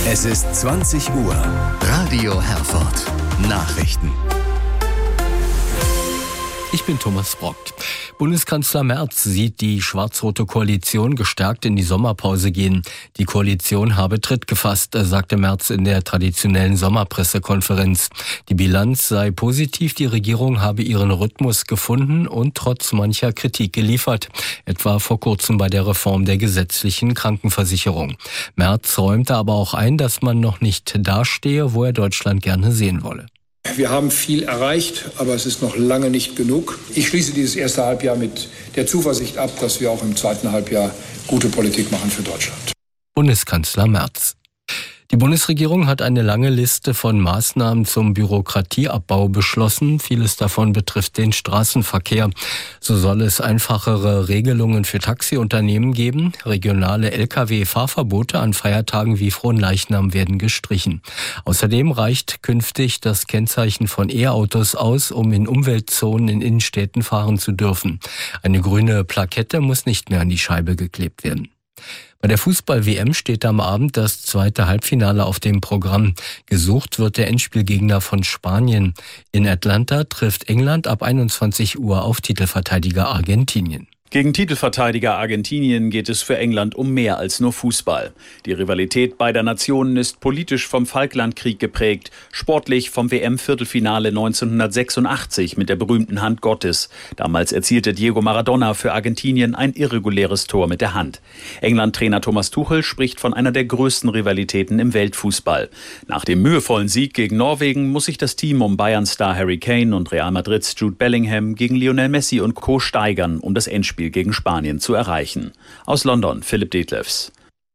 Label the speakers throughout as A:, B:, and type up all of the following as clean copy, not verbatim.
A: Es ist 20 Uhr. Radio Herford. Nachrichten.
B: Ich bin Thomas Brock. Bundeskanzler Merz sieht die schwarz-rote Koalition gestärkt in die Sommerpause gehen. Die Koalition habe Tritt gefasst, sagte Merz in der traditionellen Sommerpressekonferenz. Die Bilanz sei positiv, die Regierung habe ihren Rhythmus gefunden und trotz mancher Kritik geliefert. Etwa vor kurzem bei der Reform der gesetzlichen Krankenversicherung. Merz räumte aber auch ein, dass man noch nicht dastehe, wo er Deutschland gerne sehen wolle.
C: Wir haben viel erreicht, aber es ist noch lange nicht genug. Ich schließe dieses erste Halbjahr mit der Zuversicht ab, dass wir auch im zweiten Halbjahr gute Politik machen für Deutschland.
B: Bundeskanzler Merz. Die Bundesregierung hat eine lange Liste von Maßnahmen zum Bürokratieabbau beschlossen. Vieles davon betrifft den Straßenverkehr. So soll es einfachere Regelungen für Taxiunternehmen geben. Regionale Lkw-Fahrverbote an Feiertagen wie Fronleichnam werden gestrichen. Außerdem reicht künftig das Kennzeichen von E-Autos aus, um in Umweltzonen in Innenstädten fahren zu dürfen. Eine grüne Plakette muss nicht mehr an die Scheibe geklebt werden. Bei der Fußball-WM steht am Abend das zweite Halbfinale auf dem Programm. Gesucht wird der Endspielgegner von Spanien. In Atlanta trifft England ab 21 Uhr auf Titelverteidiger Argentinien.
D: Gegen Titelverteidiger Argentinien geht es für England um mehr als nur Fußball. Die Rivalität beider Nationen ist politisch vom Falklandkrieg geprägt, sportlich vom WM-Viertelfinale 1986 mit der berühmten Hand Gottes. Damals erzielte Diego Maradona für Argentinien ein irreguläres Tor mit der Hand. England-Trainer Thomas Tuchel spricht von einer der größten Rivalitäten im Weltfußball. Nach dem mühevollen Sieg gegen Norwegen muss sich das Team um Bayern-Star Harry Kane und Real Madrids Jude Bellingham gegen Lionel Messi und Co. steigern, um das Endspiel gegen Spanien zu erreichen. Aus London, Philipp Detlefs.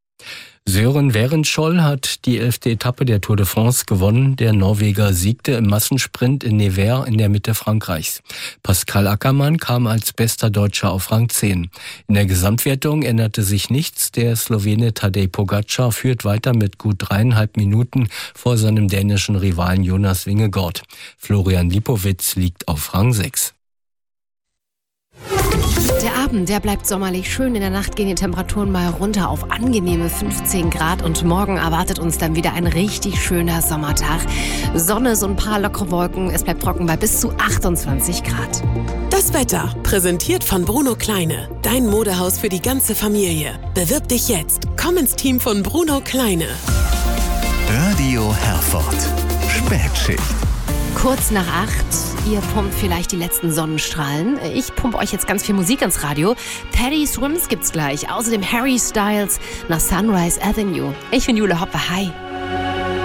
B: Sören Werenskiold hat die 11. Etappe der Tour de France gewonnen. Der Norweger siegte im Massensprint in Nevers in der Mitte Frankreichs. Pascal Ackermann kam als bester Deutscher auf Rang 10. In der Gesamtwertung änderte sich nichts. Der Slowene Tadej Pogačar führt weiter mit gut 3,5 Minuten vor seinem dänischen Rivalen Jonas Vingegaard. Florian Lipowitz liegt auf Rang 6.
E: Der Abend, der bleibt sommerlich schön. In der Nacht gehen die Temperaturen mal runter auf angenehme 15 Grad. Und morgen erwartet uns dann wieder ein richtig schöner Sommertag. Sonne, so ein paar lockere Wolken. Es bleibt trocken bei bis zu 28 Grad.
F: Das Wetter, präsentiert von Bruno Kleine. Dein Modehaus für die ganze Familie. Bewirb dich jetzt. Komm ins Team von Bruno Kleine.
A: Radio Herford. Spätschicht.
E: Kurz nach 8, ihr pumpt vielleicht die letzten Sonnenstrahlen. Ich pumpe euch jetzt ganz viel Musik ins Radio. Teddy Swims gibt's gleich. Außerdem Harry Styles nach Sunrise Avenue. Ich bin Jule Hoppe. Hi.